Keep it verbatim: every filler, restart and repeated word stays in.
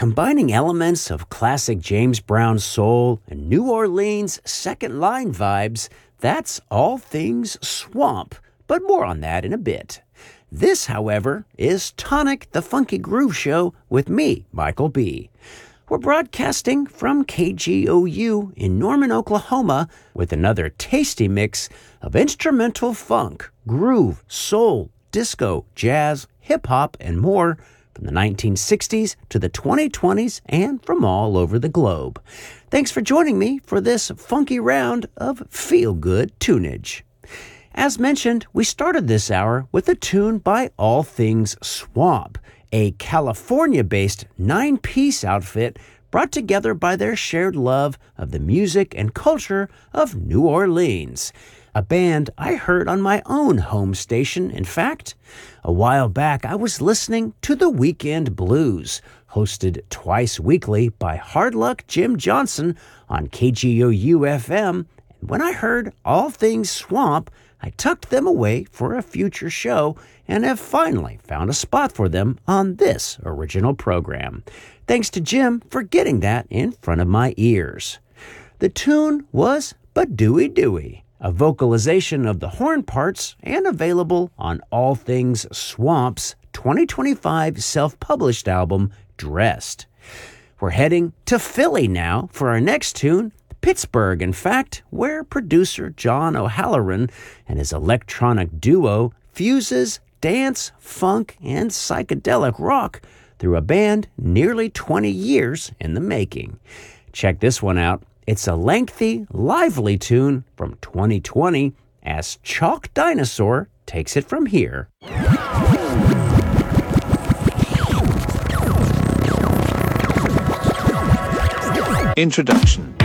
Combining elements of classic James Brown soul and New Orleans second line vibes, that's All Things Swamp, but more on that in a bit. This, however, is Tonic the Funky Groove Show with me, Michael B. We're broadcasting from K G O U in Norman, Oklahoma, with another tasty mix of instrumental funk, groove, soul, disco, jazz, hip-hop, and more from the nineteen sixties to the twenty twenties and from all over the globe. Thanks for joining me for this funky round of feel-good tunage. As mentioned, we started this hour with a tune by All Things Swamp, a California-based nine-piece outfit brought together by their shared love of the music and culture of New Orleans, a band I heard on my own home station. In fact, a while back I was listening to The Weekend Blues, hosted twice weekly by Hard Luck Jim Johnson on K G O U F M, and when I heard All Things Swamp, I tucked them away for a future show and have finally found a spot for them on this original program. Thanks to Jim for getting that in front of my ears. The tune was Badooey Dooey, a vocalization of the horn parts and available on All Things Swamp's twenty twenty-five self-published album, Dressed. We're heading to Philly now for our next tune, Pittsburgh, in fact, where producer John O'Halloran and his electronic duo fuses dance, funk, and psychedelic rock through a band nearly twenty years in the making. Check this one out. It's a lengthy, lively tune from twenty twenty as Chalk Dinosaur takes it from here. Introduction.